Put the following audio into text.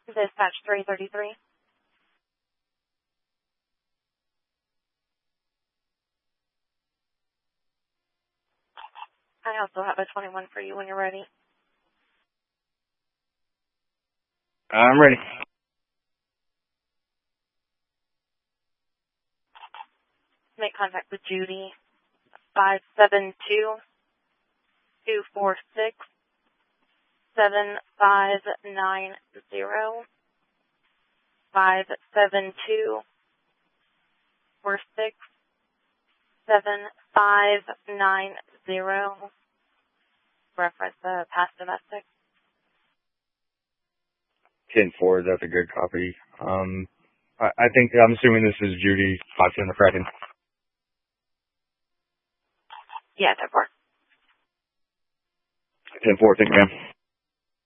Dispatch 333. I also have a 21 for you when you're ready. I'm ready. Make contact with Judy. 572-246-7590. 572-46-7590. Reference past domestic. 10-4, that's a good copy. I'm assuming this is Judy Hodgson McCracken. Yeah, 10-4. 10-4, thank you, ma'am.